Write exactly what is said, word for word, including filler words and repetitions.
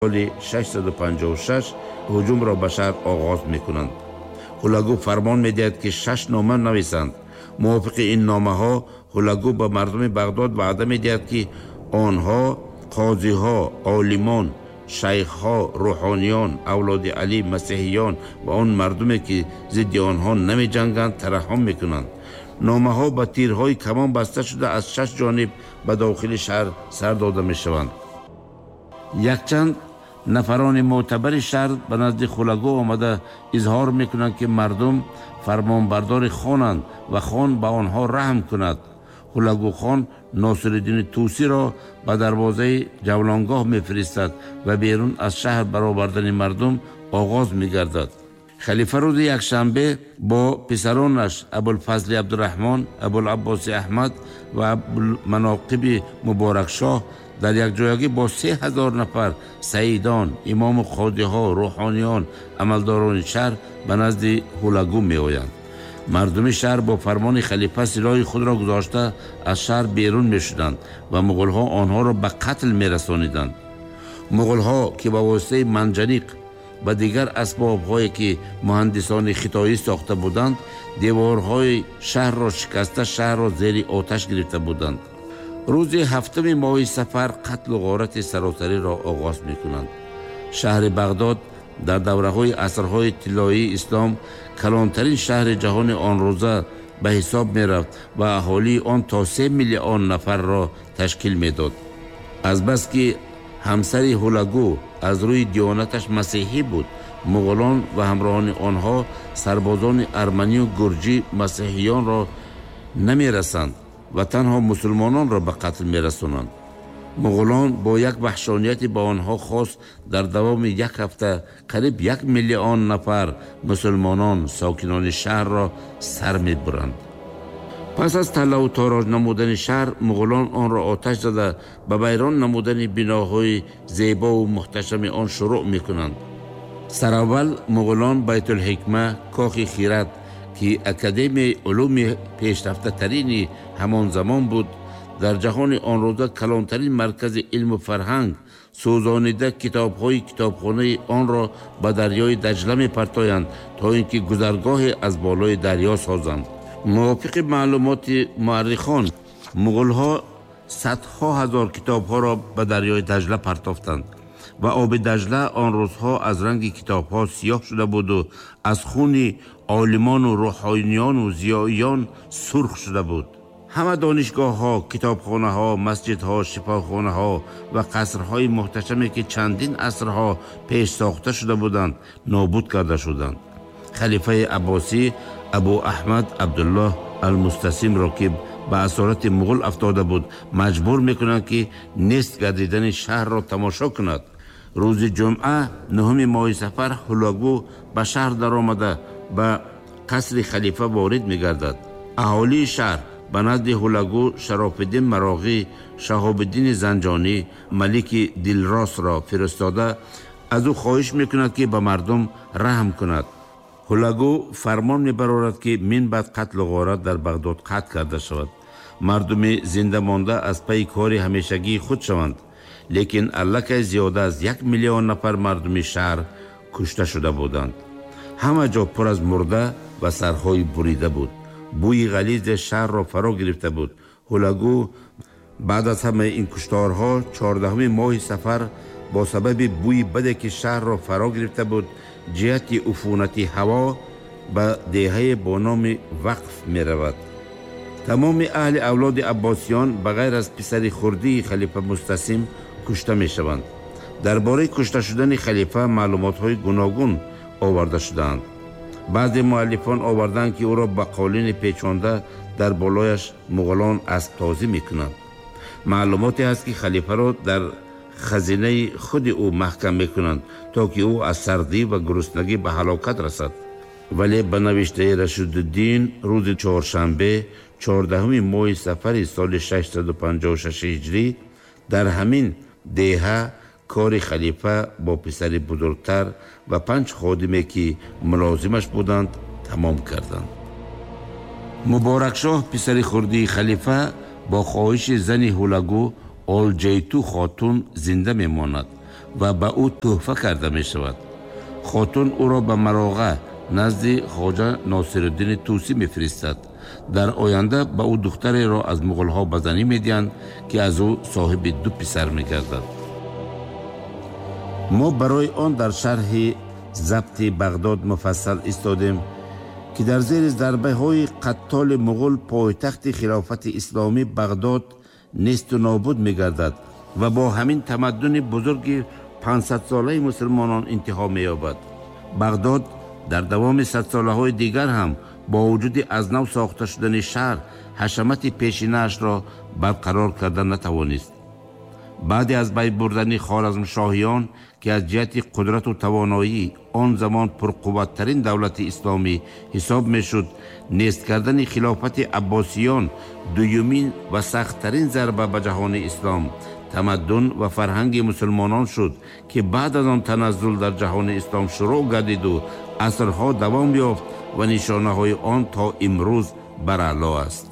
соли шашсад و پنجاه و شش ҳуҷумро ба шаҳр оғоз мекунанд. ҳулагу фармон медиҳад ки шаш нома нависанд. мувофиқи ин номаҳо ҳулагу ба мардуми бағдод ваъда медиҳад ки онҳо қозиҳо, олимон, шайхҳо, рӯҳониён, авлоди Али, масеҳиён ва он мардуме ки зидди онҳо намеҷанганд тараҳҳум мекунанд. номаҳо ба тирҳои камон баста шуда аз шаш ҷониб ба дохили шаҳр сар дода мешаванд. якчанд нафарони мӯътабари шаҳр ба назди ҳулагу омада изҳор мекунанд ки мардум фармонбардори хонанд ва хон ба онҳо раҳм кунад. ҳулагу хон носириддини тусиро ба дарвозаи ҷавлонгоҳ мефиристад ва берун аз шаҳр баровардани мардум оғоз мегардад. халифа рӯзи якшанбе бо писаронаш абулфазли абдураҳмон, абулаббоси аҳмад ва абулманоқиби муборакшоҳ дар якҷоягӣ бо се ҳазор нафар саидон, имому қодиҳо, рӯҳониён, амалдорони шаҳр ба назди ҳулагу меоянд. мардуми шаҳр бо фармони халифа силоҳи худро гузошта аз шаҳр берун мешуданд ва муғулҳо онҳоро ба қатл мерасониданд. муғулҳо ки ба воситаи манҷаниқ ва дигар асбобҳое ки муҳандисони хитоӣ сохта буданд, деворҳои шаҳрро шикаста шаҳрро зери оташ гирифта буданд. рӯзи ҳафтуми моҳи сафар қатлу ғорати саросариро оғоз мекунанд. шаҳри бағдод дар давраҳои асрҳои тиллоии ислом калонтарин шаҳри ҷаҳони он рӯза ба ҳисоб мерафт ва аҳолии он то се миллион нафарро ташкил медод. азбаски ҳамсари ҳулагу аз рӯи диёнаташ масеҳӣ буд, муғулон ва ҳамроҳони онҳо сарбозони арманию гурҷӣ масеҳиёнро намерасанд ва танҳо мусулмононро ба қатл мерасонанд. муғулон бо як ваҳшонияти ба онҳо хос дар давоми як ҳафта қариб як миллион нафар мусулмонон сокинони шаҳрро сар мебуранд. пас аз талаву тароҷ намудани шаҳр, муғулон онро оташ зада ба вайрон намудани биноҳои зебову муҳташами он шурӯъ мекунанд. сараввал муғулон байтулҳикма, кохи хират ки академияи улуми пешрафтатарини ҳамон замон буд, дар ҷаҳони он рӯза калонтарин маркази илму фарҳанг, сӯзонида китобҳои китобхонаи онро ба дарёи даҷла мепартоянд, то ин ки гузаргоҳе аз болои дарё созанд. мувофиқи маълумоти муаррихон, муғулҳо садҳо ҳазор китобҳоро ба дарёи даҷла партофтанд ва оби даҷла он рӯзҳо аз ранги китобҳо сиёҳ шуда буду аз хуни олимону рӯҳониёну зиёиён сурх шуда буд. ҳама донишгоҳҳо, китобхонаҳо, масҷидҳо, шифохонаҳо ва қасрҳои муҳташаме ки чандин асрҳо пеш сохта шуда буданд, нобуд карда шуданд. халифаи аббосӣ абу аҳмад абдуллоҳ алмустасимро ки ба асорати муғул афтода буд, маҷбур мекунанд ки нест гардидани шаҳрро тамошо кунад. рӯзи ҷумъа нуҳуми моҳи сафар ҳулагу ба шаҳр даромада ба қасри халифа ворид мегардад. аҳолии шаҳр ба назди ҳулагу шарофиддин мароғӣ, шаҳобиддини занҷонӣ, малики дилросро фиристода аз ӯ хоҳиш мекунад ки ба мардум раҳм кунад. ҳулагу фармон мебарорад ки минбаъд қатлу ғорат дар бағдод қатъ карда шавад. мардуми зиндамонда аз пайи кори ҳамешагии худ шаванд. лекин аллакай зиёда аз як миллион нафар мардуми шаҳр кушта шуда буданд. ҳама ҷо пур аз мурда ва сарҳои бурида буд. бӯи ғализе шаҳрро фаро гирифта буд. ҳулагу баъд аз ҳамаи ин кушторҳо чордаҳуми моҳи сафар бо сабаби бӯи баде ки шаҳрро фаро гирифта буд, ҷиҳати уфунати ҳаво ба деҳае бо номи вақф меравад. тамоми аҳли авлоди аббосиён ба ғайр аз писари хурдии халифа мустасим кушта мешаванд. дар бораи кушта шудани халифа маълумотҳои гуногун оварда шудаанд. баъзе муаллифон оварданд ки ӯро ба қолини печонда дар болояш муғулон асптозӣ мекунанд. маълумоте ҳаст ки халифаро дар хазинаи худи ӯ маҳкам мекунанд, то ки ӯ аз сардӣ ва гуруснагӣ ба ҳалокат расад. вале ба навиштаи Рашидуддин рӯзи чоршанбе чордаҳуми моҳи сафари соли шашсад و پنجاه و شش ҳиҷрӣ дар ҳамин деҳа кори халифа бо писари бузургтар ва панҷ ходиме ки мулозимаш буданд тамом карданд. муборакшоҳ писари хурдии халифа бо хоҳиши зани ҳулагу олҷейту хотун зинда мемонад ва ба ӯ тӯҳфа карда мешавад. хотун ӯро ба мароға назди хоҷа носируддини тӯсӣ мефиристад. дар оянда ба ӯ духтареро аз муғулҳо ба занӣ медиҳанд, ки аз ӯ соҳиби ду писар мегардад. мо барои он дар шарҳи забти Бағдод муфассал истодем, ки дар зери зарбаҳои қаттоли муғул пойтахти хилофати исломӣ Бағдод несту нобуд мегардад ва бо ҳамин тамаддуни бузурги панҷсадсолаи мусулмонон интиҳо меёбад. Бағдод дар давоми садсолаҳои дигар ҳам бо вуҷуди аз нав сохта шудани шаҳр ҳашамати пешинаашро барқарор карда натавонист. баъди аз байн бурдани хоразмшоҳиён, ки аз ҷиҳати қудрату тавоноӣ он замон пурқувваттарин давлати исломӣ ҳисоб мешуд, нест кардани хилофати аббосиён дуюмин ва сахттарин зарба ба ҷаҳони ислом, тамаддун ва фарҳанги мусулмонон шуд, ки баъд аз он таназзул дар ҷаҳони ислом шурӯъ гардиду асрҳо давом ёфт ва нишонаҳои он то имрӯз бар аъло аст.